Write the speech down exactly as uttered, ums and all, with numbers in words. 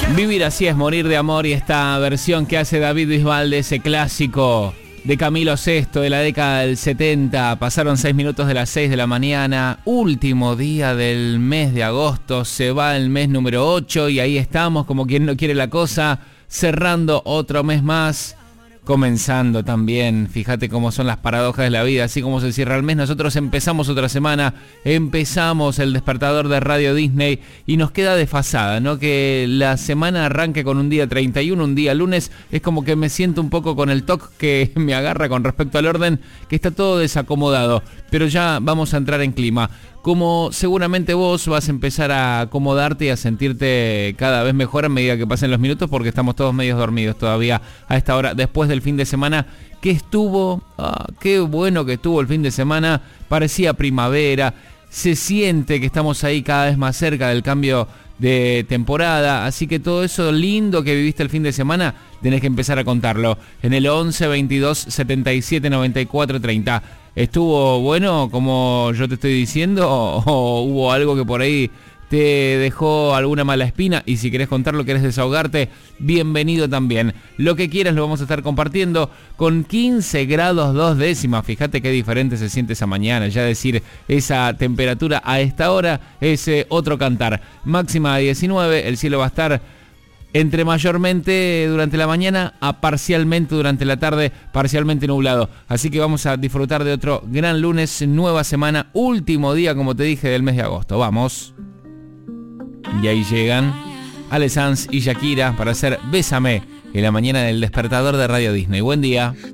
Vivir así es morir de amor, y esta versión que hace David Bisbal de ese clásico de Camilo Sesto de la década del setenta. Pasaron seis minutos de las seis de la mañana, último día del mes de agosto, se va el mes número ocho y ahí estamos, como quien no quiere la cosa, cerrando otro mes más, comenzando también. Fíjate cómo son las paradojas de la vida, así como se cierra el mes, nosotros empezamos otra semana, empezamos el despertador de Radio Disney y nos queda desfasada, ¿no? Que la semana arranque con un día treinta y uno, un día lunes, es como que me siento un poco con el toque que me agarra con respecto al orden, que está todo desacomodado, pero ya vamos a entrar en clima. Como seguramente vos vas a empezar a acomodarte y a sentirte cada vez mejor a medida que pasen los minutos, porque estamos todos medios dormidos todavía a esta hora, después del fin de semana que estuvo, ah, qué bueno que estuvo el fin de semana, parecía primavera, se siente que estamos ahí cada vez más cerca del cambio de temporada, así que todo eso lindo que viviste el fin de semana, tenés que empezar a contarlo en el once, veintidós, setenta y siete, noventa y cuatro, treinta. ¿Estuvo bueno como yo te estoy diciendo o, o hubo algo que por ahí te dejó alguna mala espina? Y si querés contarlo, querés desahogarte, bienvenido también. Lo que quieras lo vamos a estar compartiendo con quince grados dos décimas. Fíjate qué diferente se siente esa mañana. Ya decir esa temperatura a esta hora es eh, otro cantar. Máxima de diecinueve, el cielo va a estar entre mayormente durante la mañana a parcialmente durante la tarde, parcialmente nublado. Así que vamos a disfrutar de otro gran lunes, nueva semana, último día, como te dije, del mes de agosto. Vamos. Y ahí llegan Ale Sanz y Shakira para hacer Bésame en la mañana del despertador de Radio Disney. Buen día.